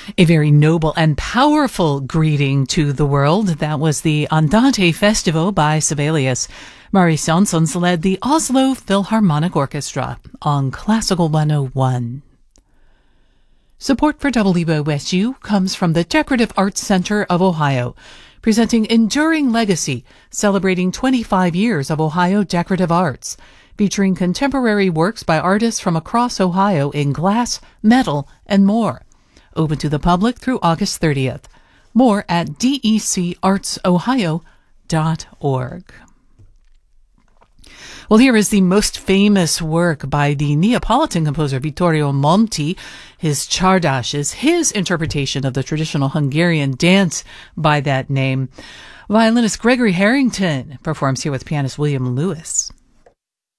A very noble and powerful greeting to the world. That was the Andante Festival by Sibelius. Marius Janssons led the Oslo Philharmonic Orchestra on Classical 101. Support for WOSU comes from the Decorative Arts Center of Ohio, presenting Enduring Legacy, celebrating 25 years of Ohio decorative arts, featuring contemporary works by artists from across Ohio in glass, metal, and more. Open to the public through August 30th. More at decartsohio.org. Well, here is the most famous work by the Neapolitan composer Vittorio Monti. His Csárdás is his interpretation of the traditional Hungarian dance by that name. Violinist Gregory Harrington performs here with pianist William Lewis.